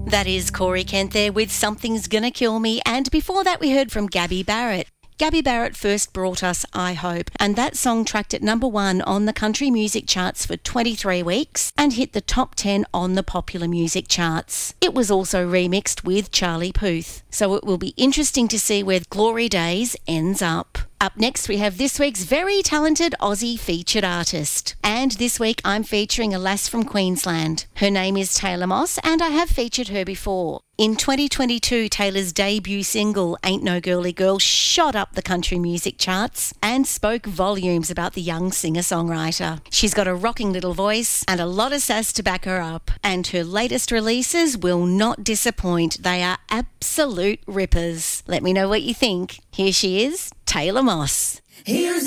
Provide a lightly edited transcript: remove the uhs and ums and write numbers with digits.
That is Corey Kent there with Something's Gonna Kill Me. And before that, we heard from Gabby Barrett. Gabby Barrett first brought us I Hope, and that song tracked at number 1 on the country music charts for 23 weeks and hit the top 10 on the popular music charts. It was also remixed with Charlie Puth, so it will be interesting to see where Glory Days ends up. Up next, we have this week's very talented Aussie featured artist. And this week, I'm featuring a lass from Queensland. Her name is Taylor Moss, and I have featured her before. In 2022, Taylor's debut single, Ain't No Girly Girl, shot up the country music charts and spoke volumes about the young singer-songwriter. She's got a rocking little voice and a lot of sass to back her up. And her latest releases will not disappoint. They are absolute rippers. Let me know what you think. Here she is, Taylor Moss. Here's